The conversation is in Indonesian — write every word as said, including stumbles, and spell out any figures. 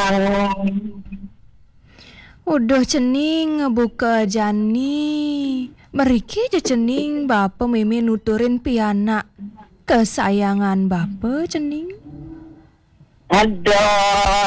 Udah cening ngebuka jani. Meriki aja cening bapa mimi nuturin piana kesayangan bapa cening. Aduh,